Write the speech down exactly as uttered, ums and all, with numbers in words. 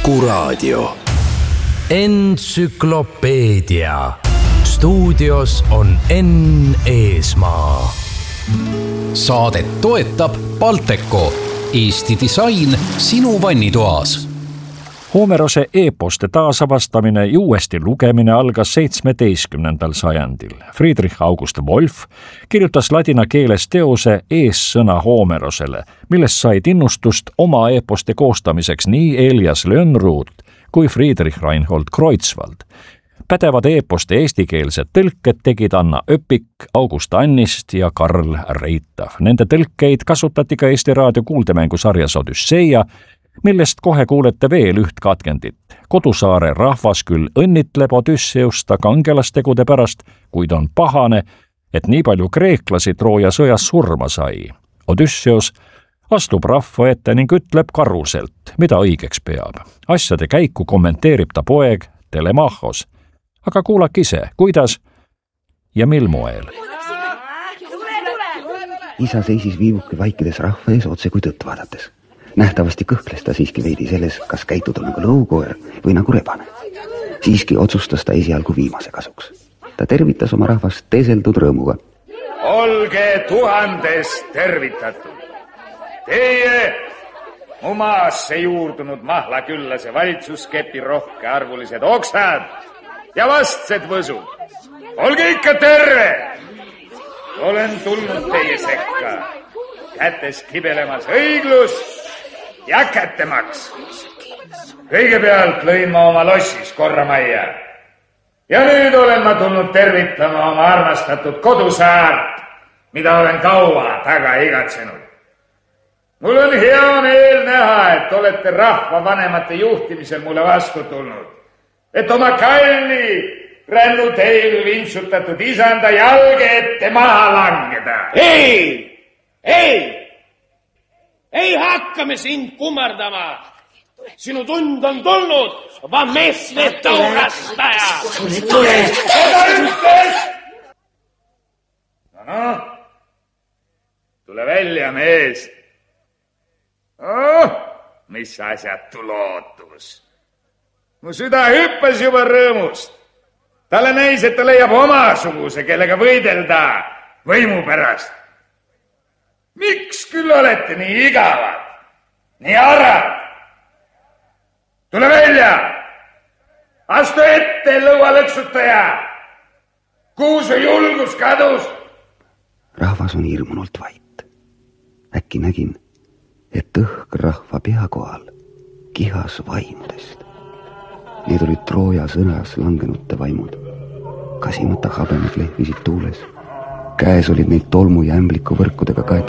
Kuku Raadio. Entsüklopeedia. Stuudios on Enn Eesmaa. Saadet toetab Balteco, Eesti disain sinu vannitoas. Homerose eeposte taasavastamine ja uuesti lugemine algas seitsmeteistkümnendal sajandil. Friedrich August Wolf kirjutas ladina keeles teose eessõna Homerosele, millest said innustust oma eeposte koostamiseks nii Elias Lönnrot kui Friedrich Reinhold Kreutzwald. Pädevad eeposte eestikeelsed tõlked tegid Anna Öpik, August Annist ja Karl Reitav. Nende tõlkeid kasutati ka Eesti Raadio kuuldemängusarjas Odüsseia, millest kohe kuulete veel üht katkendit. Kodusaare rahvas küll õnnitleb Odüsseusta kangelastegude pärast, kuid on pahane, et nii palju kreeklasi Trooja sõjas surma sai. Odüsseus astub rahva ette ning ütleb karuselt, mida õigeks peab. Asjade käiku kommenteerib ta poeg Telemachos. Aga kuulak ise, kuidas ja mil moel. Isa seisis viivuki vaikides rahva ees otse kui tõtt vaadates. Nähtavasti kõhkles ta siiski veidi selles, kas käituda nagu lõukoer või nagu rebane. Siiski otsustas ta esialgu viimase kasuks. Ta tervitas oma rahvast teeseldud rõõmuga. Olge tuhandest tervitatud. Teie mu maasse juurdunud mahlaküllase valitsuskepi rohke arvulised oksad ja vastsed võsud. Olge ikka terve! Olen tulnud teie sekka, kätes kibelemas õiglus ja kättemaks. Kõigepealt lõin ma oma lossis korra majja. Ja nüüd olen ma tulnud tervitama oma armastatud kodusaart, mida olen kaua taga igatsenud. Mul on hea meel näha, et olete rahva vanemate juhtimisel mulle vastu tulnud. Et oma kalli rännu teil vintsutatud isanda jalge ette maha langeda. Ei! Ei! Ei hakkame sind kummardama. Sinu tund on tulnud, vamesne tõurastaja. Seda ütles! No, no. Tule välja, mees. Oh, mis asjatu lootus. Mu süda hüppas juba rõõmust. Talle näis, et ta leiab omasuguse, kellega võidelda võimu pärast. Miks küll olete nii igavad, nii arad? Tule välja! Astu ette, lõualõksutaja! Kuhu su julgus kadus? Rahvas on hirmunult vait. Äkki nägin, et õhk rahva pea kohal kihas vaimudest. Need olid Trooja sõnas langenute vaimud. Kasimata habemed lehvisid tuules. Käes olid neid tolmu ja ämbliku võrkudega kaetud